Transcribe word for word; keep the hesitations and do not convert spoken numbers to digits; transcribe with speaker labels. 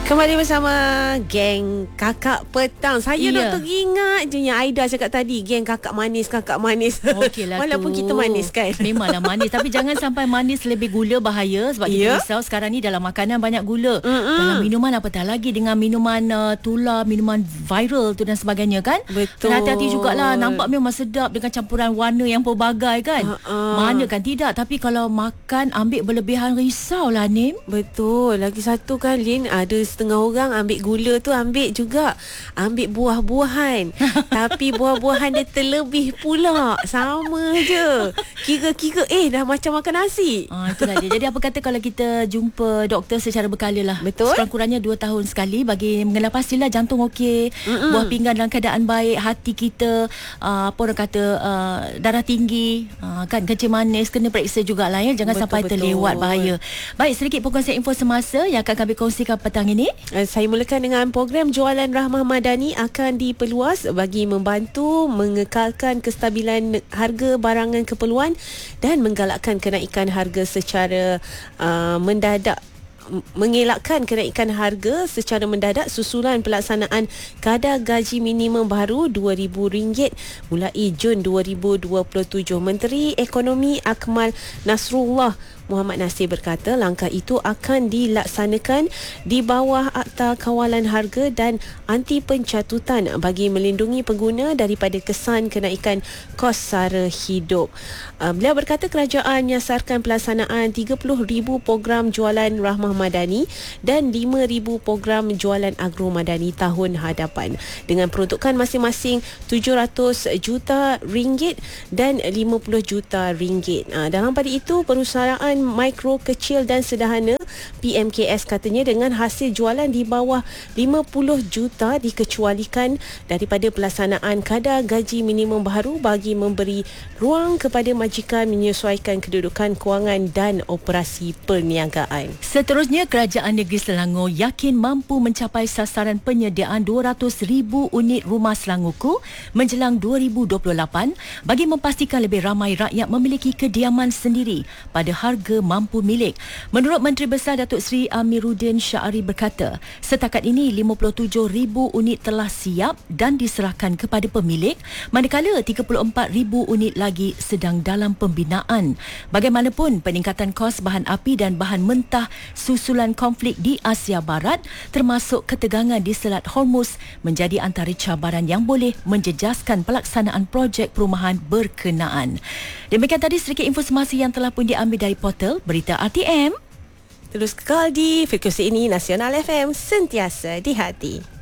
Speaker 1: Kembali bersama geng Kakak Petang. Saya
Speaker 2: Iya.
Speaker 1: nak teringat je yang Aida cakap tadi, geng kakak manis, kakak manis.
Speaker 2: Okeylah
Speaker 1: Walaupun
Speaker 2: tu.
Speaker 1: kita manis kan.
Speaker 2: Memanglah manis, tapi jangan sampai manis lebih gula, bahaya. Sebab
Speaker 1: Ya.
Speaker 2: kita risau sekarang ni dalam makanan banyak gula.
Speaker 1: Mm-mm.
Speaker 2: Dalam minuman, apatah lagi dengan minuman uh, tular, minuman viral tu dan sebagainya kan.
Speaker 1: Betul.
Speaker 2: Kena hati-hati jugalah. Nampak memang sedap dengan campuran warna yang pelbagai kan.
Speaker 1: Uh-uh.
Speaker 2: Mana kan tidak. Tapi kalau makan ambil berlebihan, risaulah Nim.
Speaker 1: Betul. Lagi satu kan Lin, ada setengah orang ambil gula tu ambil juga ambil buah-buahan. Tapi buah-buahan dia terlebih pula. Sama je. Kira-kira eh dah macam makan nasi.
Speaker 2: Ah, itulah dia. Jadi apa kata kalau kita jumpa doktor secara berkala lah.
Speaker 1: Betul.
Speaker 2: Sekurang-kurangnya dua tahun sekali bagi mengenal pastilah jantung okey,
Speaker 1: Mm-mm.
Speaker 2: buah pinggan dalam keadaan baik, hati kita uh, apa orang kata uh, darah tinggi, uh, kan kencing manis kena periksa jugalah ya. Jangan
Speaker 1: Betul,
Speaker 2: sampai
Speaker 1: betul.
Speaker 2: terlewat bahaya. Baik, sedikit perkongsian info semasa yang akan kami kongsikan petang ini.
Speaker 1: Eh, Saya mulakan dengan program jualan Rahmah Madani akan diperluas bagi membantu mengekalkan kestabilan harga barangan keperluan dan menggalakkan kenaikan harga secara uh, mendadak mengelakkan kenaikan harga secara mendadak susulan pelaksanaan kadar gaji minimum baru dua ribu ringgit mulai Jun dua ribu dua puluh tujuh. Menteri Ekonomi Akmal Nasrullah Muhammad Nasir berkata langkah itu akan dilaksanakan di bawah Akta Kawalan Harga dan Anti Pencatutan bagi melindungi pengguna daripada kesan kenaikan kos sara hidup. Uh, beliau berkata kerajaan menyasarkan pelaksanaan tiga puluh ribu program jualan Rahmah Madani dan lima ribu program jualan Agro Madani tahun hadapan dengan peruntukan masing-masing tujuh ratus juta ringgit dan lima puluh juta ringgit. Uh, dalam pada itu perusahaan mikro, kecil dan sederhana P M K S katanya dengan hasil jualan di bawah lima puluh juta dikecualikan daripada pelaksanaan kadar gaji minimum baru bagi memberi ruang kepada majikan menyesuaikan kedudukan kewangan dan operasi perniagaan.
Speaker 2: Seterusnya, Kerajaan Negeri Selangor yakin mampu mencapai sasaran penyediaan dua ratus ribu unit rumah Selangorku menjelang dua ribu dua puluh lapan bagi memastikan lebih ramai rakyat memiliki kediaman sendiri pada harga mampu milik. Menurut Menteri Besar Datuk Seri Amiruddin Syahari berkata, setakat ini lima puluh tujuh ribu unit telah siap dan diserahkan kepada pemilik, manakala tiga puluh empat ribu unit lagi sedang dalam pembinaan. Bagaimanapun, peningkatan kos bahan api dan bahan mentah susulan konflik di Asia Barat termasuk ketegangan di Selat Hormuz menjadi antara cabaran yang boleh menjejaskan pelaksanaan projek perumahan berkenaan. Demikian tadi sedikit info semasa yang telah pun diambil dari portal Berita R T M.
Speaker 1: Terus kekal di frekuensi ini Nasional F M, sentiasa di hati.